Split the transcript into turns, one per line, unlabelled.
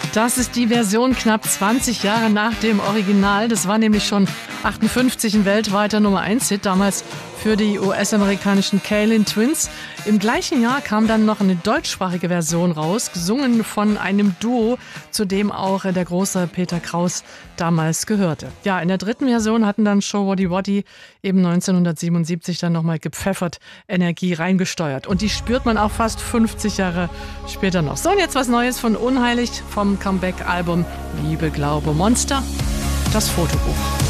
Das ist die Version knapp 20 Jahre nach dem Original. Das war nämlich schon 58 ein weltweiter Nummer-1-Hit, damals für die US-amerikanischen Kalin Twins. Im gleichen Jahr kam dann noch eine deutschsprachige Version raus, gesungen von einem Duo, zu dem auch der große Peter Kraus damals gehörte. Ja, in der dritten Version hatten dann Show Woddy Woddy eben 1977 dann nochmal gepfeffert Energie reingesteuert. Und die spürt man auch fast 50 Jahre später noch. So, und jetzt was Neues von Unheilig vom Comeback-Album Liebe, Glaube, Monster, das Fotobuch.